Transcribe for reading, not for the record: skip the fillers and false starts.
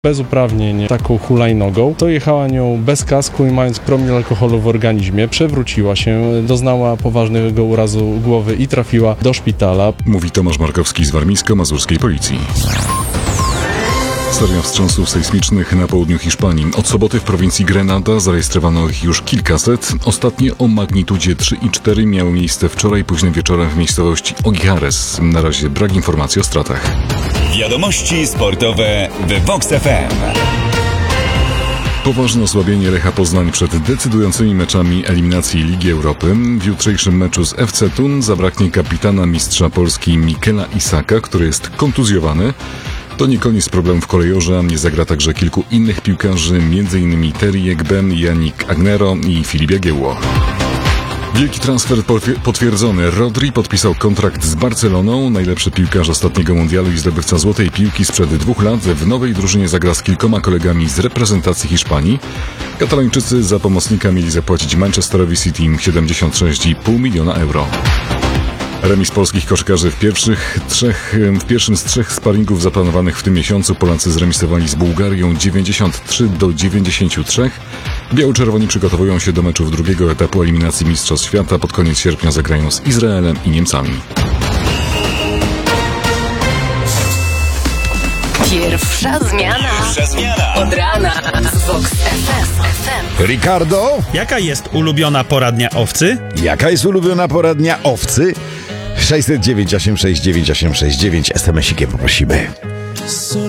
bez uprawnień taką hulajnogą, to jechała nią bez kasku i mając promil alkoholu w organizmie, przewróciła się, doznała poważnego urazu głowy i trafiła do szpitala. Mówi Tomasz Markowski z warmińsko-mazurskiej policji. Seria wstrząsów sejsmicznych na południu Hiszpanii. Od soboty w prowincji Grenada zarejestrowano ich już kilkaset. Ostatnie o magnitudzie 3,4 miały miejsce wczoraj późnym wieczorem w miejscowości Ogiares. Na razie brak informacji o stratach. Wiadomości sportowe w Vox FM. Poważne osłabienie Lecha Poznań przed decydującymi meczami eliminacji Ligi Europy. W jutrzejszym meczu z FC Thun zabraknie kapitana mistrza Polski Mikela Isaka, który jest kontuzjowany. To nie koniec problemów kolejorza, nie zagra także kilku innych piłkarzy, m.in. Terry Ekben, Yannick Agnero i Filip Jagiełło. Wielki transfer potwierdzony. Rodri podpisał kontrakt z Barceloną. Najlepszy piłkarz ostatniego mundialu i zdobywca złotej piłki sprzed 2 lat w nowej drużynie zagra z kilkoma kolegami z reprezentacji Hiszpanii. Katalończycy za pomocnika mieli zapłacić Manchesterowi City 76,5 miliona euro. Remis polskich koszykarzy w pierwszym z 3 sparingów zaplanowanych w tym miesiącu. Polacy zremisowali z Bułgarią 93-93. Biało-czerwoni przygotowują się do meczów drugiego etapu eliminacji Mistrzostw Świata. Pod koniec sierpnia zagrają z Izraelem i Niemcami. Pierwsza zmiana od rana z Vox FM. Ricardo, Jaka jest ulubiona poradnia owcy? jaka jest ulubiona poradnia owcy? 609 869 869 SMS-ikiem poprosimy.